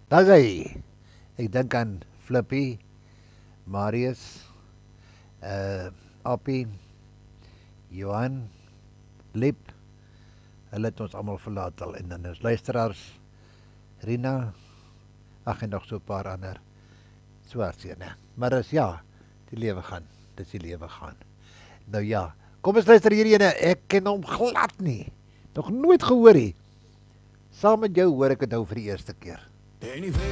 Daar is hy. Ek dink aan Flippy, Marius, Appie, Johan, Lip. Hulle het ons almal verlaat al. En dan is luisteraars, Rina, ag en nog so 'n paar ander swartsiene. Maar dis ja, die lewe gaan. Dis die lewe gaan. Nou ja, kom ons luister hierdie ene. Ek ken hom glad nie. Nog nooit gehoor nie. Saam met jou hoor ek dit nou vir die eerste keer.